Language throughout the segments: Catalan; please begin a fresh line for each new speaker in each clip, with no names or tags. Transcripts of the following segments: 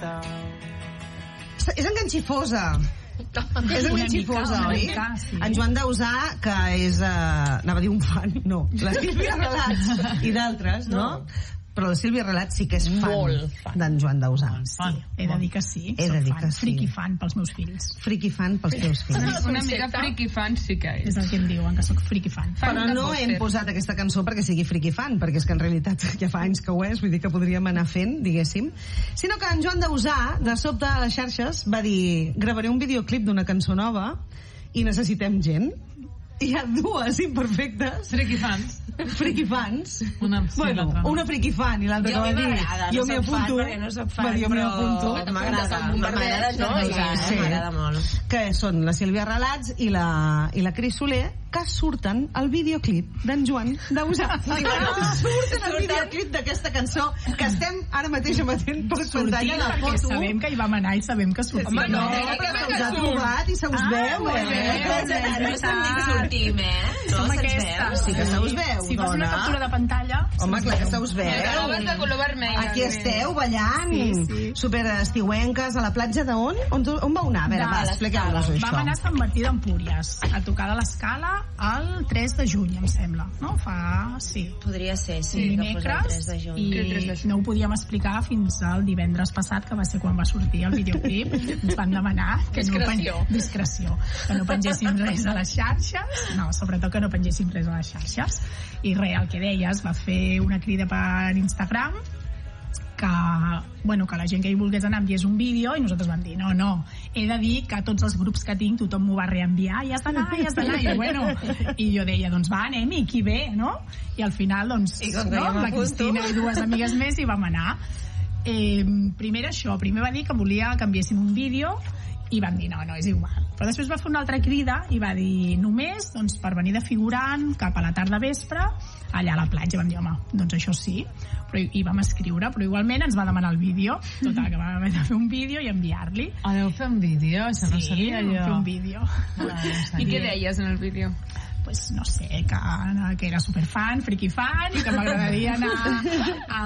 miqueta...
És enganxifosa. És enganxifosa, oi?
Sí.
En Joan Dausà, que és... anava a dir un fan, no. La Sílvia Relats i d'altres, no? Però la Sílvia Relats sí que és fan d'en Joan Dausà.
Sí, he de dir que sí.
He de dir que sí.
Friki fan pels meus fills.
Friki fan pels teus fills.
Una mica friki fan sí que és.
És el que em diuen, que sóc friki fan.
Però no hem posat aquesta cançó perquè sigui friki fan, perquè és que en realitat ja fa anys que ho és, vull dir que podríem anar fent, diguéssim. Sinó que en Joan Dausà, de sobte a les xarxes, va dir: gravaré un videoclip d'una cançó nova i necessitem gent. I hi ha dues imperfectes. Friki fans. Una friki fan i l'altra que va dir jo m'hi apunto.
No soc fan, però m'agrada molt.
Que són la Sílvia Relats i la Cris Soler, que surten al videoclip d'en Joan Dausà. Surten al videoclip d'aquesta cançó que estem ara mateix emetent per pantalla la foto.
Perquè sabem que hi vam anar i sabem que sortim.
Home, no, però se us ha trobat i se us veu,
No estem dir que sortim,
Som aquestes.
Sí que se us veu,
si fas una captura de pantalla...
Home, clar que se us veu.
De color vermell.
Aquí esteu ballant, super estiuenques, a la platja d'on? On vau anar? A veure, va, expliqueu-nos això.
Vam anar a Sant Martí d'Empúries, a tocar de l'Escala el 3 de juny, em sembla, no?
Podria ser, sí, que fos el 3 de juny.
I no ho podíem explicar fins al divendres passat, que va ser quan va sortir el videoclip. Ens van demanar que discreció, que no pengéssim res a les xarxes, sobretot que no pengéssim res a les xarxes. I res, el que deies, va fer una crida per Instagram que la gent que hi volgués anar enviés un vídeo, i nosaltres vam dir no, he de dir que tots els grups que tinc tothom m'ho va reenviar, i has d'anar i jo deia, doncs va, anem-hi, qui ve, no? I al final, doncs, la Cristina i dues amigues més hi vam anar. Primer va dir que volia que enviéssim un vídeo i van dir no, és igual. Però després va fer una altra crida i va dir només per venir de figurant cap a la tarda vespre allà a la platja. Vam dir, home, doncs això sí, i vam escriure, però igualment ens va demanar el vídeo. Total, que vam haver de fer un vídeo i enviar-li.
Deu fer un vídeo? Això no sabia jo.
Sí, vam fer un vídeo.
I què deies en el vídeo?
Pues no sé, que era superfan, friki fan, i que m'agradaria anar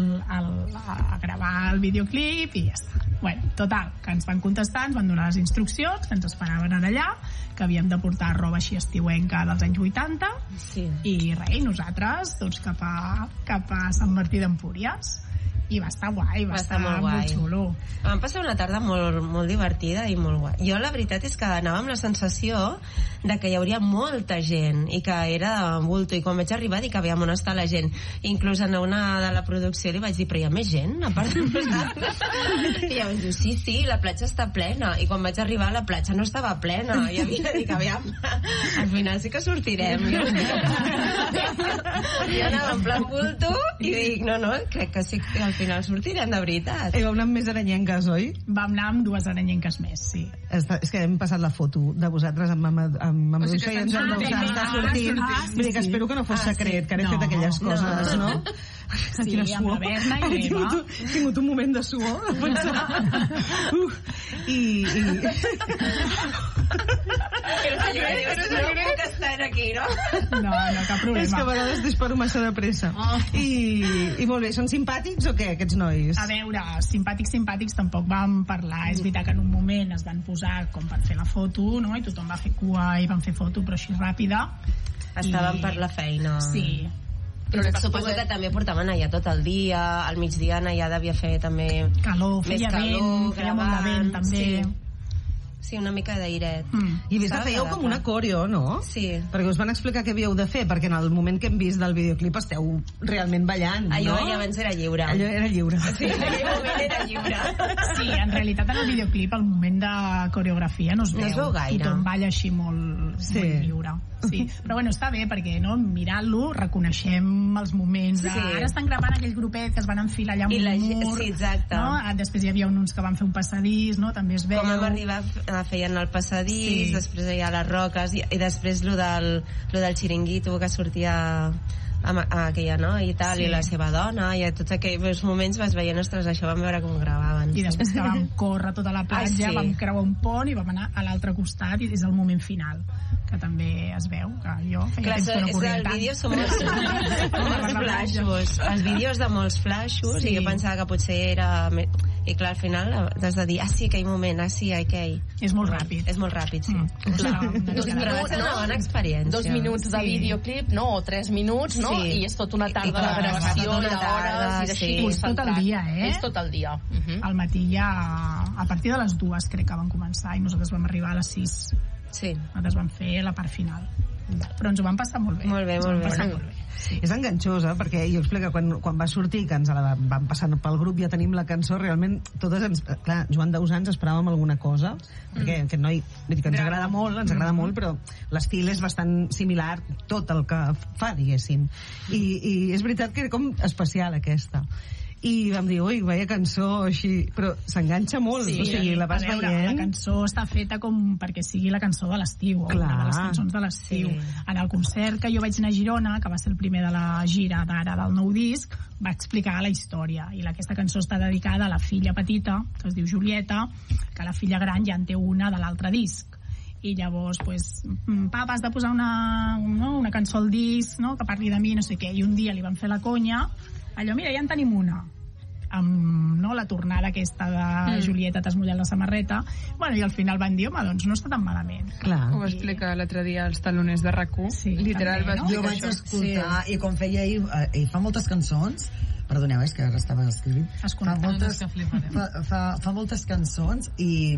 a gravar el videoclip i ja està. Total, que ens van contestar, ens van donar les instruccions, que ens esperaven allà, que havíem de portar roba així estiuenca dels anys 80, i res, nosaltres tots cap a Sant Martí d'Empúries. I va estar guai, va estar molt xulo.
Vam passar una tarda molt divertida i molt guai. Jo la veritat és que anava amb la sensació de que hi hauria molta gent i que era de bulto, i quan vaig arribar dic, aviam, on està la gent? Inclús a una de la producció li vaig dir, però hi ha més gent a part de nosaltres? I llavors diu, sí, la platja està plena, i quan vaig arribar la platja no estava plena, i havia dit, aviam, al final sí que sortirem. Jo anava en plan bulto i dic, no, crec que sí que al final sortirem de veritat.
Vau anar amb més aranyenques, oi?
Vam anar amb dues aranyenques més, sí.
És que hem passat la foto de vosaltres amb Mamadouça i en Joan Dausà està sortint. Vull dir que espero que no fos secret, que ara he fet aquelles coses, no?
Sí, amb la Berna i l'Eva.
He tingut un moment de suor a pensar.
Però no puc estar aquí, no?
No, cap problema.
És que a vegades disparo massa de pressa. I molt bé, són simpàtics o què, aquests nois?
A veure, simpàtics tampoc vam parlar. És veritat que en un moment es van posar com per fer la foto, no? I tothom va fer cua i van fer foto, però així ràpida.
Estaven per la feina.
Sí.
Però suposo que també portaven allà tot el dia, al migdia allà devia fer també
calor, feia vent, feia molt de vent també.
Sí, una mica d'airet.
I vist que fèieu com una coreo, no?
Sí.
Perquè us van explicar què havíeu de fer, perquè en el moment que hem vist del videoclip esteu realment ballant, no?
Allò abans era lliure.
Allò era lliure.
Sí, en aquell moment era lliure.
Sí, en realitat en el videoclip el moment de coreografia no es veu
gaire.
Tothom balla així molt lliure. Sí, però bueno, està bé perquè mirant-lo reconeixem els moments ara estan gravant aquell grupet que es van enfilar allà amb un mur.
Sí, exacte.
Després hi havia uns que van fer un passadís, no? També es veu.
Com vam arribar feien el passadís, després hi ha les roques i després lo del xiringuito que sortia aquella noia i tal,
Sí.
i la seva dona, i a tots aquells moments vas veient, ostres, això vam veure com gravaven.
I després que vam córrer tota la platja,
sí.
vam creuar un pont i vam anar a l'altre costat, i és el moment final, que també es veu, que jo feia
Clar,
temps que no corria
el
tant.
vídeo són molts flashos, els vídeos de molts flashos,
Sí.
i jo pensava que potser era... I clar, al final t'has de dir, sí, aquell moment, sí, aquell.
És molt ràpid.
És molt ràpid, sí.
Clar,
Però va ser una bona experiència.
2 minuts de
Sí.
videoclip, no? O 3 minuts, no?
Sí.
I és tota una tarda
I
de
clar,
gravació,
tota una
d'hores
tarda,
i d'així.
sí.
És tot el dia,
És tot el dia.
Al matí ja, a partir de les 2 crec que van començar, i nosaltres vam arribar a les 6.
Sí.
Nosaltres vam fer la part final. Però ens ho vam passar molt bé.
Molt bé,
Ens ho
molt
vam passar
bé.
molt bé. Sí.
És enganxosa, perquè jo explico, quan va sortir, que ens la vam passar pel grup, ja tenim la cançó, realment totes ens... Clar, Joan Dausà ens esperàvem alguna cosa, perquè aquest noi, vull dir que ens agrada molt, però l'estil és bastant similar, tot el que fa, diguéssim. I és veritat que era com especial, aquesta. I vam dir, ui, veia cançó així, però s'enganxa molt,
Sí,
o sigui, la vas
a veure,
veient...
La cançó està feta com perquè sigui la cançó de l'estiu, o
Clar.
una de les cançons de l'estiu.
Sí.
En el concert que jo vaig anar a Girona, que va ser el primer de la gira d'ara del nou disc, va explicar la història, i aquesta cançó està dedicada a la filla petita, que es diu Julieta, que la filla gran ja en té una de l'altre disc. I llavors, pues, papa, has de posar una cançó al disc, no?, que parli de mi, no sé què, i un dia li van fer la conya, allò, mira, ja en tenim una, amb la tornada aquesta de Julieta, t'has mullat la samarreta. Bueno, i al final van dir, home, doncs no està tan malament.
Clar.
Ho va explicar l'altre dia als taloners de RAC1.
Sí,
Literal,
també,
va
no?
Jo
explicar
vaig
això.
escoltar, i com feia ell fa moltes cançons, perdoneu, és que ara estava escrivint, fa moltes cançons i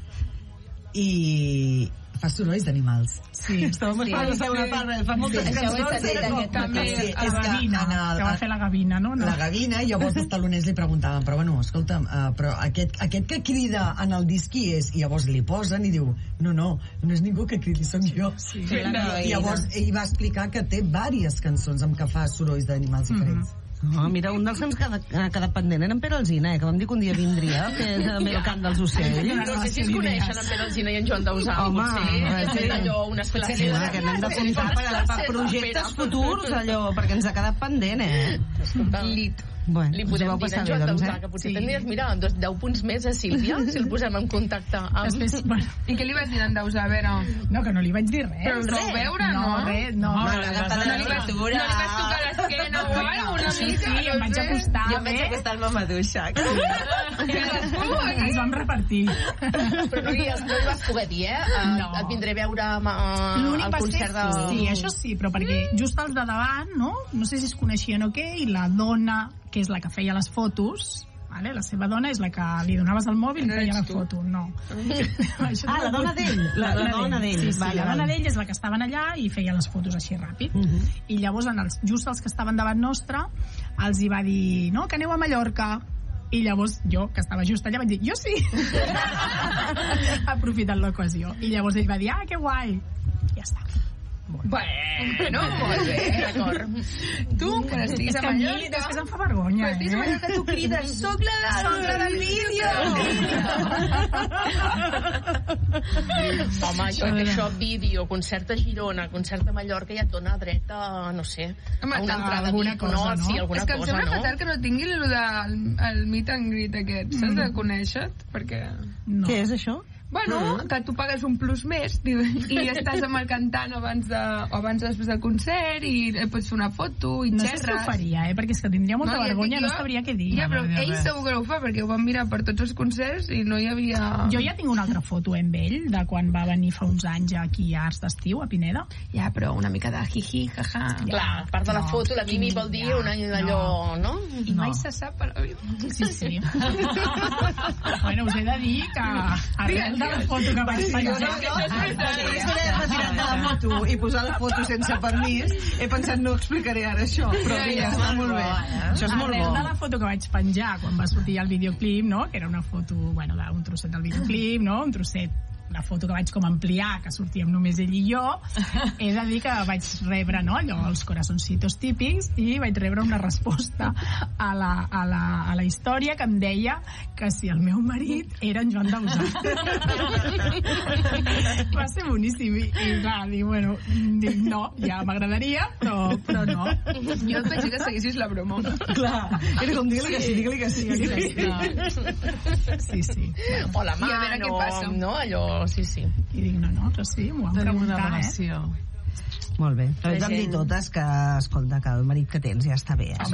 fa sorolls d'animals.
Sí,
Estàvem esperant la segona part, fa moltes
Això ho he
cançons.
sentit, aquest
també
matí.
Sí,
a
és
la
que
Gavina, que va fer la Gavina, no?
La Gavina, i llavors els taloners li preguntaven, però bueno, escolta'm, però aquest que crida en el disc qui és? I llavors li posen i diu, no és ningú que cridi, som jo.
Sí.
I llavors ell va explicar que té diverses cançons amb què fa sorolls d'animals diferents.
Oh, mira, un dels que ens ha quedat pendent era en Pere Alsina, que vam dir que un dia vindria, que és també el cant dels ocells.
No sé si es coneixen en Pere Alsina i en Joan Dausà.
Home,
potser
sí.
és allò, una espècie
Sí, que n'hem d'apuntar per projectes futurs, allò, perquè ens ha quedat pendent,
Lit.
Bueno,
Li
us ho
podem
vau
dir
passar
a
bé,
Joan
doncs,
Dausà, que potser
Sí.
tindries, mira, 10 punts més a Sílvia, si el posem en contacte amb...
Després, bueno,
I què li vas dir a en Dausà? A veure...
no, que no li vaig dir res.
Però el vau veure, no?
Res, no.
No li vas
tocar l'esquena o alguna una
Sí,
mica?
sí, em vaig acostar
Jo em vaig
bé.
acostar al mamaduixa.
Ens vam repartir.
Però no li vas poder dir,
No.
Et vindré a veure
L'únic
al
va ser...
concert de...
Sí, això sí, però perquè just als de davant, no sé si es coneixien o què, i la dona, que és la que feia les fotos, vale? La seva dona és la que li donaves el mòbil i
No
feia la
ets tu.
foto, no.
la dona d'ell. La dona d'ell.
Sí, sí,
Vale,
la dona
vale.
d'ell és la que estaven allà i feia les fotos així ràpid. I llavors, just els que estaven davant nostre, els hi va dir, no, que aneu a Mallorca. I llavors jo, que estava just allà, vaig dir, jo sí! Aprofitant l'ocasió. I llavors ell va dir, que guai! Ja està.
Bueno, molt bé, d'acord. Tu, quan estiguis
És
a
que a mi
Mallorca...
després em fa vergonya,
Però estiguis a Mallorca, tu crides, soc la del vídeo!
Home, jo crec que això, vídeo, concert a Girona, concert a Mallorca, ja et dona dret a, no sé,
Home,
a una entrada
alguna
VIP,
cosa,
no?
no?
Sí, alguna
És que em
cosa,
sembla
no?
fatal que no tingui el meet and greet aquest, saps, de conèixer-te, perquè...
No.
Què és això?
Bueno, que tu pagues un plus més i estàs amb el cantant abans després del concert i pots fer una foto i
No sé si ho
xerres.
faria, perquè és que tindria molta vergonya, no sabria què dir.
Ja, però ell segur que no ho fa, perquè ho van mirar per tots els concerts i no hi havia...
Jo ja tinc una altra foto amb ell, de quan va venir fa uns anys aquí a Arts d'Estiu, a Pineda.
Ja, però una mica de jiji, jaja.
Clar, a part de la foto, la Mimi vol dir un any d'allò, no?
I mai se sap a la vida.
Sí, sí. Bueno, us he de dir que arrel de la foto que vaig penjar...
Retirat de la foto i posar la foto sense permís, he pensat no explicaré ara això, però mira, està molt bé. Això és molt
Arrel de
bo.
la foto que vaig penjar quan va sortir el videoclip, no? Que era una foto, bueno, d'un trosset del videoclip, no? Un trosset una foto que vaig com ampliar, que sortíem només ell i jo, he de dir que vaig rebre, no, allò, els corazoncitos típics, i vaig rebre una resposta a la història que em deia que si el meu marit era en Joan Dausà. Va ser boníssim, i clar, dic, no, ja m'agradaria, però no.
Jo pensé que seguissis la broma.
Clar, era com digue-li que sí.
Sí.
O la mà,
I a veure què passa.
no, allò, sí.
I dic, no, però sí, m'ho van
Tenim una
preguntar,
relació.
Molt bé. Però ens han dit totes que, escolta, que el marit que tens ja està bé.
Que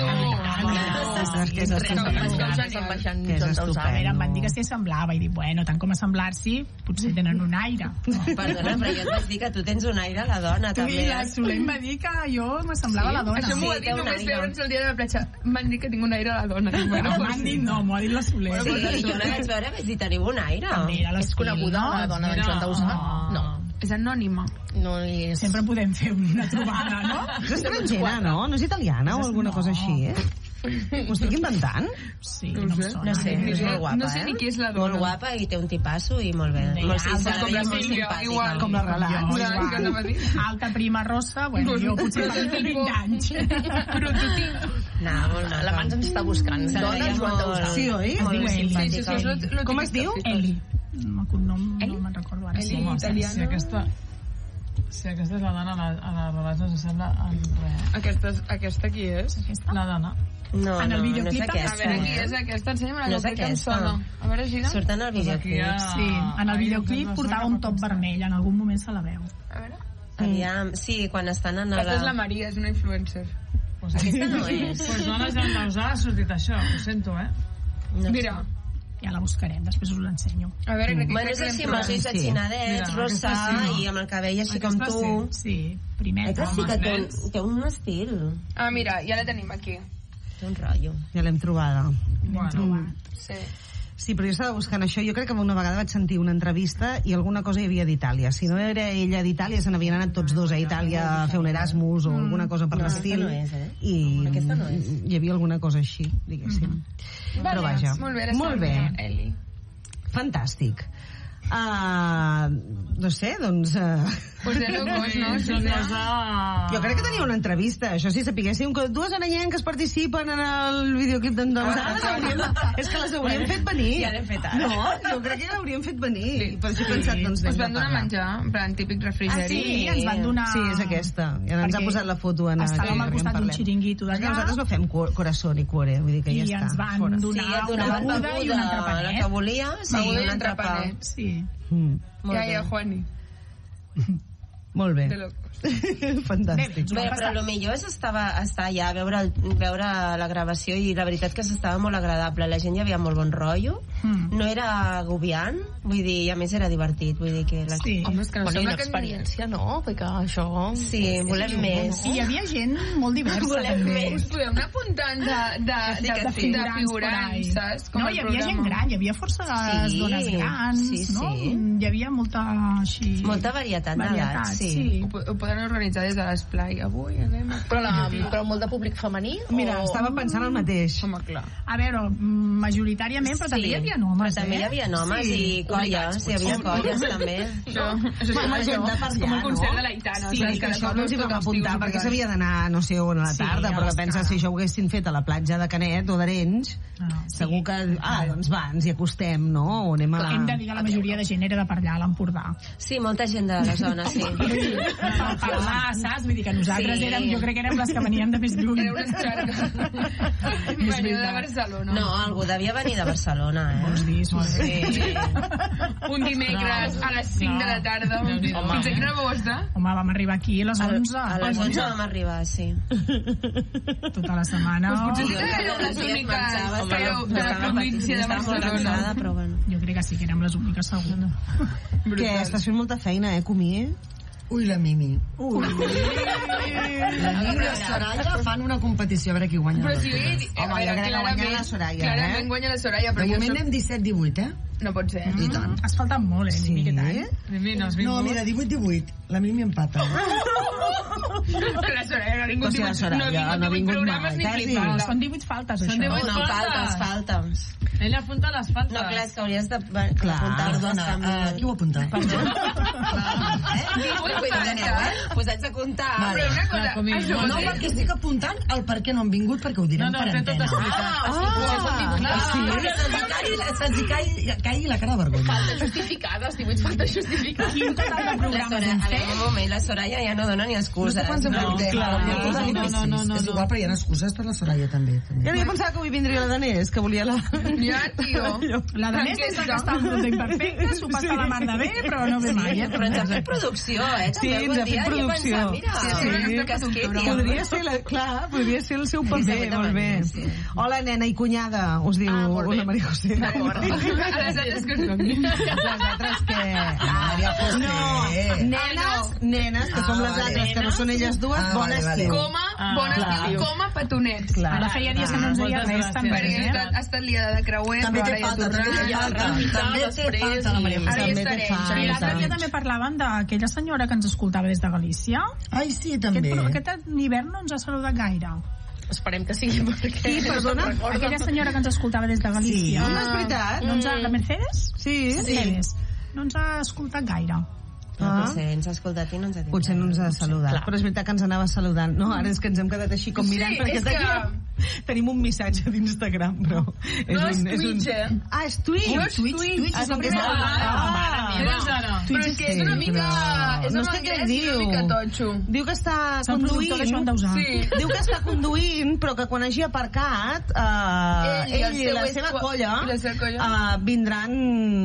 és
estupendo.
em van dir que s'hi assemblava i dic, bueno, tant com assemblar-s'hi potser tenen un aire.
Perdona, però jo et vaig dir que tu tens un aire a la dona,
Tu i
també.
la Solem va dir que jo m'assemblava a la dona.
Això m'ho va dir només veure'ns el dia de la platja. M'han dit que tinc un aire a la dona. Dic, bueno,
No, m'han dit no, m'ho ha dit la Solem.
Sí, jo la vaig veure, vaig dir, teniu un aire.
També era
És coneguda la dona d'en Joan Dausà? No.
És anònima.
No és...
Sempre podem fer una trobada, no?
És estrangera, no? No és italiana o alguna cosa així, Ho estic inventant?
Sí, no em sona.
No sé, és molt guapa,
No sé ni qui és la dona.
Molt guapa i té un tipasso i molt bé. Molt sincera,
com la
molt
Sílvia,
simpàtica.
igual.
Com la relat.
Jo,
Igual, que anava a dir.
Alta prima rossa, bueno, jo potser fa 20 anys.
Prototip.
No, molt maca.
L'abans ens està buscant.
Se
Dona
veia
Joan Dausà.
molt-
Sí, oi?
Molt
diu Eli.
simpàtica.
Com es diu?
Eli. El cognom no me'n recordo ara.
Eli.
Sí,
Italiana.
Si aquesta és la dona, a la relats no s'assembla en res.
Aquesta qui és?
La dona.
No,
En el
no, no
videoclip
és
també
A veure, qui
aquesta.
és aquesta? Ensenya'm-la,
No és
crec que em
aquesta.
sona. A veure, gira.
Surten al videoclip.
Sí, en el videoclip portava un top vermell, en algun moment se la veu.
A veure.
Aviam, sí, quan estan en
Aquesta és la
la...
Maria, és una influencer.
Aquesta no és.
Pues dona Joan Dausà ha sortit això, ho sento,
No
Mira.
Ja la buscarem, després us l'ensenyo.
A veure, crec
Bueno, és així, amb els ulls atxinadets,
Mira,
rosa,
aquesta sí.
i amb el cabell així com
Aquesta
tu.
Sí, primer.
Aquesta sí que té un estil.
Ah, mira, ja la tenim aquí.
Té un rotllo.
Ja l'hem trobada.
Sí.
Sí, però jo estava buscant això. Jo crec que una vegada vaig sentir una entrevista i alguna cosa hi havia d'Itàlia. Si no era ella d'Itàlia, se n'havien anat tots dos a Itàlia a fer un Erasmus o alguna cosa per
No,
l'estil.
aquesta no és,
I
Aquesta no és.
hi havia alguna cosa així, diguéssim. Però vaja,
Molt bé,
molt bé.
Eli.
Fantàstic. No sé, doncs...
Pues de locos, no?
Joan Dausà...
Jo crec que tenia una entrevista. Això sí, sapiguéssim que dues anellenques participen en el videoclip d'en Dausà. És que les hauríem fet venir.
Ja l'hem fet ara.
No, jo crec que l'hauríem fet venir. I per això he pensat, doncs,
Us
n'hem
van
de
donar
parlar.
menjar, en plan típic refrigeri.
Sí, ens van donar...
Sí, és aquesta. I ara ens ha
Perquè
posat la foto en
estàvem al costat d'un xiringuito
Perquè
d'allà
nosaltres no fem corazón i cuore, vull dir que
i
ja està.
ens van
fora.
Sí,
donar
et
una
donaven
beguda i un
la que
entrepanet.
volia, sí,
Beguda i
un entrepà.
entrepanet.
Sí.
Molt
Ja,
bé.
Juani.
Molt bé.
De locos.
Fantàstic.
Bé, però el millor és estar allà, veure la gravació, i la veritat que s'estava molt agradable. La gent hi havia molt bon rotllo, no era agobiant, vull dir, i a més era divertit, vull dir que...
Sí.
Home, és que no
Bueno, i
sembla
una
que...
experiència, no? Perquè això...
Sí, volem més.
I hi havia gent molt diversa,
Volem
també.
més.
Us podeu anar apuntant de figurants,
por ahí.
saps? Com
No,
el
hi havia gent
programa.
gran, hi havia força
Sí,
dones grans,
sí,
no?
sí.
Hi havia molta, així...
Molta varietat d'edats, sí.
Ho poden organitzar des de l'esplai. Avui anem a...
Però molt de públic femení?
Mira, estava pensant el mateix.
Home, clar.
A veure, majoritàriament, però també hi havia homes,
però també hi havia homes i colles, hi havia colles també.
Això és
Home, gent de per
és com
allà,
un concert
no?
de l'Aitana.
Sí,
saps?
que això
de
no ens hi
cop
vam
tots els
apuntar
tios
perquè
pegats.
s'havia d'anar no sé on a la
Sí,
tarda,
a
però
l'escala.
pensa si això ho haguessin fet a la platja de Canet o d'Arenys,
sí.
segur que doncs va, ens hi acostem, no? O anem a...
Hem de dir que la majoria de gent era de per allà, a l'Empordà.
Sí, molta gent de la zona, sí.
Per parlar, saps? Vull dir que nosaltres
Sí.
érem, jo crec que érem les que veníem de més lluny.
Era una xarxa. Veniu de Barcelona.
No, algú devia venir de Barcelona,
Vols dir,
Sí.
Un dimecres a les 5 de la tarda.
Déu-n'hi-do.
Fins a quina hora vau estar?
Home, vam arribar aquí a les 11.
A les 11 vam arribar, sí.
Tota la setmana.
Potser sí
Jo
que
cada
éreu les
dos dies
úniques
marxava,
que éreu de la província de
estava molt
Barcelona.
cansada, però bueno.
Jo crec que sí que érem les úniques, segur.
Que estàs fent molta feina, Comí?
Ui, la Mimi.
Ui.
La Mimi i la Soraya fan una competició a veure qui guanya.
Però si
les
li he
dues.
dit...
Home, jo crec que guanya la Soraya,
Clarament guanya la Soraya, però
De
jo
moment
soc...
anem 17-18,
No pot ser.
I tant.
Has faltat molt, Mimi, aquest any.
Mimi, no has
No,
vingut.
mira, 18-18. La Mimi empata.
La Soraya no ha vingut,
O sigui, la Soraya no ha vingut
programes
mai,
ni
quasi.
flipant.
Són 18 faltes,
Són
això.
18
No, faltes.
Ella apunta les faltes.
No, clar, és que hauries de
Clar,
apuntar-les.
Qui ho ha apuntat?
Pues haig de comptar.
Però una cosa, això
No, perquè estic apuntant el per què no han vingut, perquè ho direm
No,
per
té tot
antena.
explicat.
Se'ls caigui la cara de vergonya.
Faltes justificades, 18 faltes justificades.
Quin total de
La
programes
Soraya,
hem
a
fet?
veure, un moment, la Soraya ja no dona ni excuses.
És igual, però hi ha excuses per la Soraya també.
Jo no pensava que avui vindria la Danés, que volia la...
Ja, tio.
La Danés és la que està en producte imperfecte, s'ho passa la mar de bé, però no ve mai.
Però ens ha fet producció,
Sí, ens ha fet producció.
Mira,
Sí,
que es quedi.
Podria ser, clar, podria ser el seu paper, molt bé. Hola, nena i cunyada, us diu una Maria José.
A les altres que són.
Les altres que...
Maria José.
No, nenes, que som les altres, que no són elles dues, bon estiu.
Bon estiu, coma petonets.
Ara feia dies que no ens deia res, també.
Perquè ha estat liada de creuer,
També
però
té
ara ja
falta, també té
tornarà.
falta. També té falta la Maria José.
Ara ja
També té
estarem.
falta.
I l'altre dia també parlaven d'aquella senyora que ens escoltava des de Galícia.
Ai, sí, també.
Aquest hivern no ens ha saludat gaire.
Esperem que sigui perquè...
Sí, perdona?
Aquella senyora que ens escoltava des de Galícia.
No és veritat?
No ens ha... La Mercedes?
Sí.
Mercedes. No ens ha escoltat gaire.
No, potser ens ha escoltat i no ens ha dit
Potser no ens ha saludat,
Clar.
però és veritat que ens anava saludant. No, ara és que ens hem quedat així com mirant,
Sí,
perquè
és que...
tenim un missatge d'Instagram, però...
No, és Twitch, eh?
Ah, és Twitch?
No, és Twitch.
Ah, és el que és...
Mira, Sara.
Però és que és una mica... És
No
en
sé què
anglès i una mica totxo.
Diu que està
El productor de Joan
conduint...
Dausà.
Sí.
Diu que està conduint, però que quan hagi aparcat, ell i la seva colla vindran...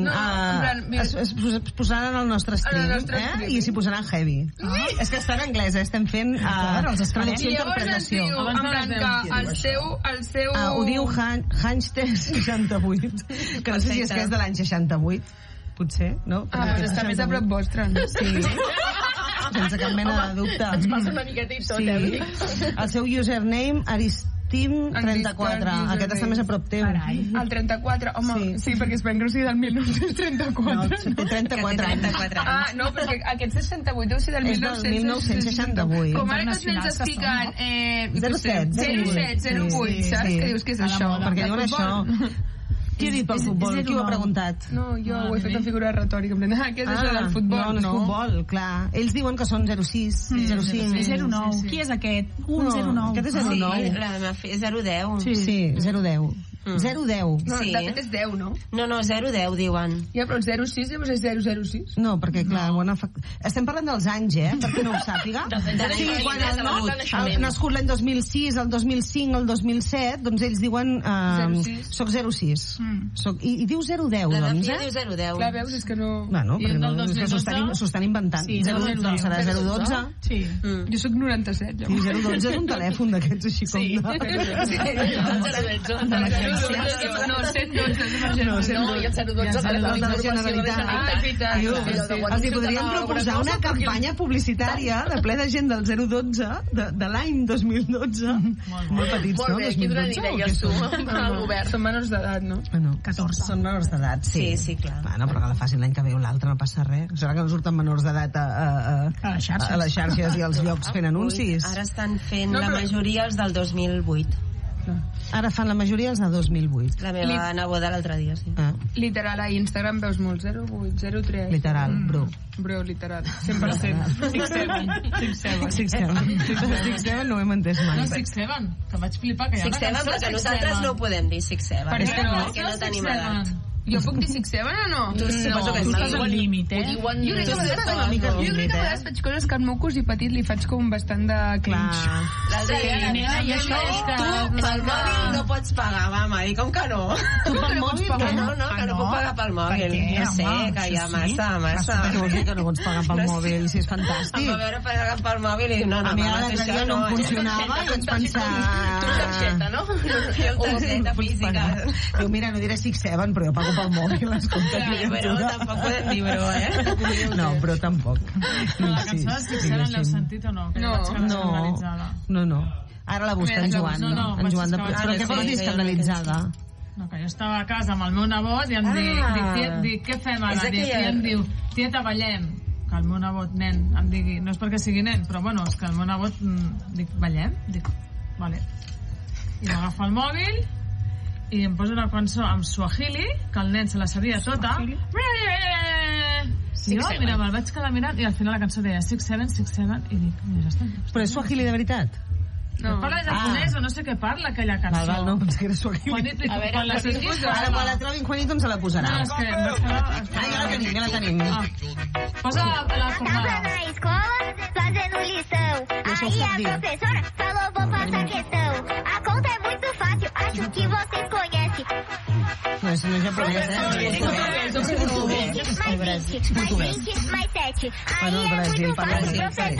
Es posaran al nostre stream, i s'hi posaran heavy. És que està en anglès, estem fent traducció
I
i
llavors ens
interpretació.
diu, en plan que el seu...
Ho diu Hanster 68, que no sé si és que és de l'any 68, potser, no?
Doncs està més a prop vostre, no?
Sí, sense cap mena de dubte.
Ens passa una miqueta i tot,
Sí.
eh?
El seu username, Aristim34. Aquest està més a prop teu.
El 34, home, sí, perquè es pensa que sigui del 1934.
Té 34 anys.
Ah, no, perquè aquest 68 deu ser del
És del 1968.
Com ara que els nens es fiquen
07,
08, saps? Que dius que és això?
Perquè diuen això. Qui ha dit pel futbol? Qui ho ha preguntat?
No, jo ho he fet en figura retòrica. En plan, què és això del futbol?
No, és futbol, clar. Ells diuen que són 06, 05.
09. Qui és aquest? 109.
Aquest és 09.
Sí, la meva fi és 010.
Sí, 010. 010.
No,
Sí.
de fet és 10, no?
No, 010 diuen.
Ja, però el 06 llavors és 006.
No, perquè, clar, estem parlant dels anys, perquè no ho sàpiga. Sí, quan ha nascut l'any 2006, el 2005, el 2007, doncs ells diuen...
06.
Soc 06. I diu 010,
La
doncs,
Fia diu 010.
Clar, veus, és que no...
Bueno,
I
perquè
el
no,
del
és que
2012?
s'ho estan inventant.
Sí,
012, doncs serà 012.
Sí.
Jo sóc 97,
Sí,
llavors.
012 és un telèfon d'aquests així com de...
No, 112.
No,
No, i el 012 de la
de la
informació de la
Generalitat.
Ah, és veritat.
Diu,
Sí, sí.
els hi podríem proposar una campanya publicitària de ple de gent del 012 de l'any 2012. Molt petits,
Molt
no?
bé, qui donen
2012, o
idees
què
tu
són?
al govern?
Són menors d'edat, no?
Ah, no.
14.
Són menors d'edat, sí.
Sí, clar.
Bueno, però que la facin l'any que ve o l'altre, no passa res. Serà que no surten menors d'edat
A les xarxes.
a les xarxes i als llocs fent anuncis.
Ara estan fent
No,
la
però-
majoria els del 2008.
Ara fan la majoria els de 2008.
La meva neboda l'altre dia, sí.
Ah,
Literal, a Instagram veus molt 08, 03.
literal, bro.
Bro, literal. 100%.
6-7 no ho hem entès mai.
No, Six Seven, que vaig flipar que hi ha una
6-7,
cançó
però que
Six
nosaltres
Seven.
no ho podem dir 6-7.
Per què no?
Perquè no tenim edat.
Jo puc dir 6-7 o no?
Suposo que
Tu estàs
sí.
al límit,
Ho diuen...
Jo crec que a vegades
una mica al
jo crec
límit,
que a vegades faig coses que al meu cosí petit li faig com bastant de cringe.
L'altre dia la
nena, i això
és que tu pel mòbil no pots pagar, va, Mari, com que no?
Tu pel mòbil,
Que no puc pagar pel mòbil.
Per què,
No sé,
home?
que hi ha
Això sí.
massa.
Què vols dir que no pots pagar pel
No sé.
mòbil? Si és
Em
fantàstic.
va veure pagar pel mòbil i diu, no,
A mi ara l'altre dia no em funcionava i vaig pensar...
Tu targeta, no?
O targeta física.
Diu, mira, no diré 6-7, però jo pago pel mòbil, escolta,
Però tampoc podem dir bro,
No, però tampoc.
La cançó de Six Seven l'heu sentit o no? Que
No.
vaig quedar
No,
escandalitzada.
no. Ara la busca en Joan.
No,
En Joan de...
vaig
Però què vols dir escandalitzada?
No, que jo estava a casa amb el meu nebot i em dic, què fem ara?
És aquella-
I em diu, tieta, ballem. que el meu nebot, nen, em digui, no és perquè sigui nen, però bueno, és que el meu nebot, dic, ballem? Dic, vale. I m'agafa el mòbil i em posa una cançó amb Swahili, que el nen se la sabia tota. I jo, mira, me'l vaig quedar mirant i al final la cançó deia 6-7, i dic, mira, ja està.
Però és Swahili de veritat?
No. Parla japonès o no sé què parla aquella cançó.
Val, no, pensé que era Swahili.
Juanito, a veure, quan la sentis...
Ara quan la trobin Juanito ens la posarà.
No, és que...
Ja la tenim.
Posa la formada.
Na escola, fazendo lição. Aí a professora falou, vou passar questão. A conta é muito fácil, acho que vocês conhecem.
No és japonès,
Mais 20, mais 7. Aí é muito fácil, professora.